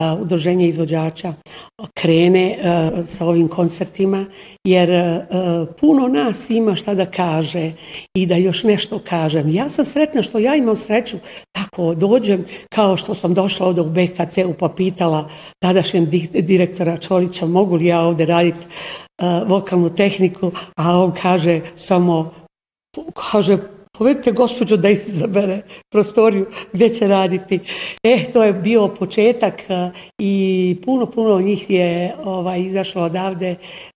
udruženje izvođača krene sa ovim koncertima, jer puno nas ima šta da kaže i da još nešto kažem. Ja sam sretna što ja imam sreću tako dođem, kao što sam došla ovdje u BKC-u pa pitala tadašnjem direktora Čolića mogu li ja ovdje raditi vokalnu tehniku, a on kaže samo, povedite gospođo da izabere prostoriju gdje će raditi. To je bio početak i puno njih je izašlo odavde.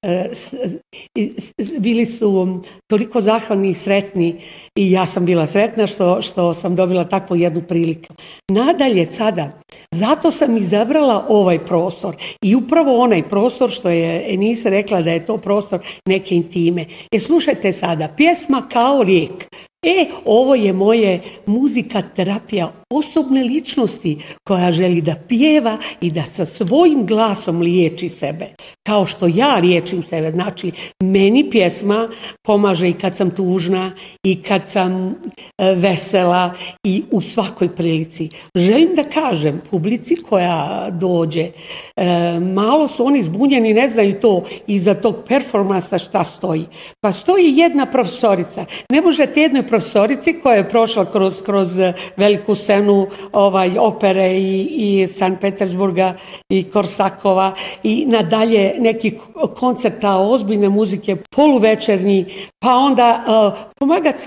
Bili su toliko zahvalni i sretni i ja sam bila sretna što sam dobila takvu jednu priliku. Nadalje sada, zato sam izabrala ovaj prostor i upravo onaj prostor što je Enisa rekla da je to prostor neke intime. Slušajte sada, pjesma kao lijek. Ovo je moje muzika terapija osobne ličnosti koja želi da pjeva i da sa svojim glasom liječi sebe. Kao što ja liječim sebe. Znači, meni pjesma pomaže i kad sam tužna i kad sam vesela i u svakoj prilici. Želim da kažem publici koja dođe, malo su oni zbunjeni, ne znaju to iza tog performansa šta stoji. Pa stoji jedna profesorica. Ne možete jednoj profesorici koja je prošla kroz veliku scenu opere i San Petersburga i Korsakova i nadalje neki koncerta ozbiljne muzike, poluvečernji, pa onda pomagati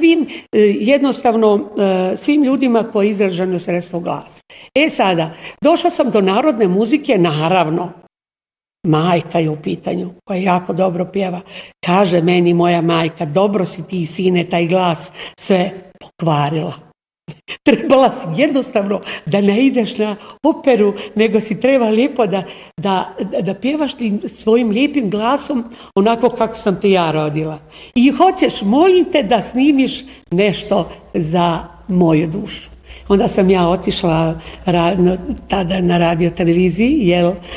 svim ljudima koji izraženo sredstvo glasa. Sada, došla sam do narodne muzike, naravno, majka je u pitanju, koja jako dobro pjeva. Kaže meni moja majka, dobro si ti, sine, taj glas sve pokvarila. Trebala si jednostavno da ne ideš na operu, nego si treba lijepo da pjevaš svojim lijepim glasom onako kako sam te ja rodila. I hoćeš, molim te da snimiš nešto za moju dušu. Onda sam ja otišla tada na radio televiziji,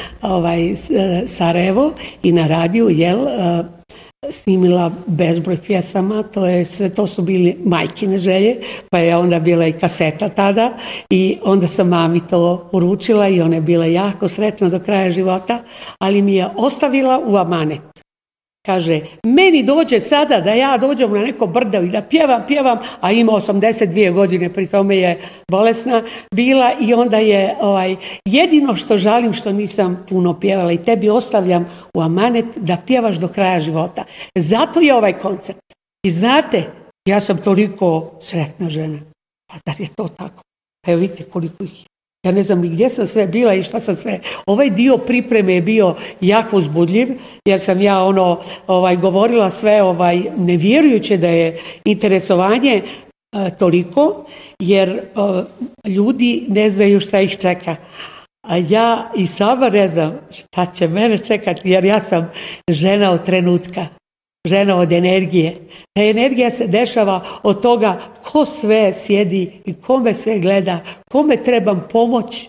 Sarajevo, i na radiju, snimila bezbroj pjesama, to su bili majkine želje, pa je onda bila i kaseta tada i onda sam mami to uručila i ona je bila jako sretna do kraja života, ali mi je ostavila u amanet. Kaže, meni dođe sada da ja dođem na neko brdo i da pjevam, a ima 82 godine, pri tome je bolesna bila i onda je jedino što žalim što nisam puno pjevala i tebi ostavljam u amanet da pjevaš do kraja života. Zato je ovaj koncert. I znate, ja sam toliko sretna žena. Pa zar je to tako? Pa evo vidite koliko ih je. Ja ne znam gdje sam sve bila i šta sam sve. Ovaj dio pripreme je bio jako uzbudljiv, jer sam ja govorila sve ne vjerujući da je interesovanje toliko, jer ljudi ne znaju šta ih čeka. A ja i sama ne znam šta će mene čekati, jer ja sam žena od trenutka. Žena od energije. Ta energija se dešava od toga ko sve sjedi i kome sve gleda, kome trebam pomoć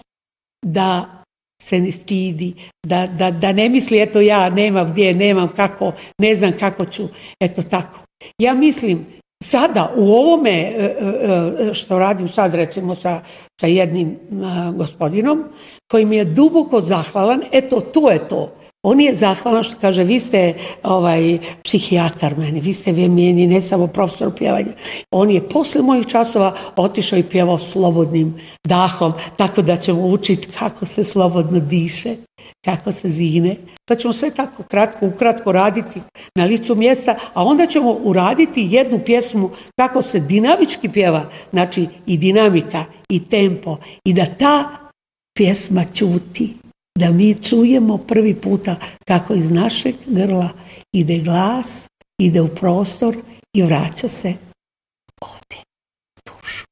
da se ne stidi, da ne misli eto ja nemam gdje, nemam kako, ne znam kako ću, eto tako. Ja mislim sada u ovome što radim sad recimo sa jednim gospodinom koji mi je duboko zahvalan, eto to je to. On je zahvalan što kaže, vi ste psihijatar meni, vi ste meni ne samo profesor pjevanja. On je posle mojih časova otišao i pjevao slobodnim dahom, tako da ćemo učiti kako se slobodno diše, kako se zine. Da ćemo sve tako ukratko raditi na licu mjesta, a onda ćemo uraditi jednu pjesmu kako se dinamički pjeva, znači i dinamika i tempo i da ta pjesma ćuti. Da mi čujemo prvi puta kako iz našeg grla ide glas, ide u prostor i vraća se ovdje u dušu.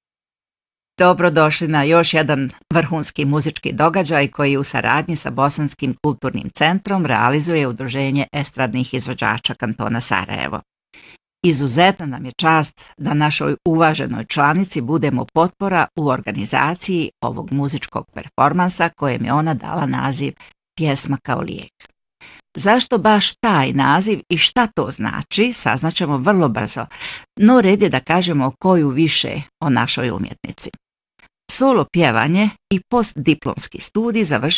Dobrodošli na još jedan vrhunski muzički događaj koji u saradnji sa Bosanskim kulturnim centrom realizuje Udruženje estradnih izvođača kantona Sarajevo. Izuzetna nam je čast da našoj uvaženoj članici budemo potpora u organizaciji ovog muzičkog performansa kojem je ona dala naziv Pjesma kao lijek. Zašto baš taj naziv i šta to znači, saznaćemo vrlo brzo, no red je da kažemo koju više o našoj umjetnici. Solo pjevanje i postdiplomski studij završila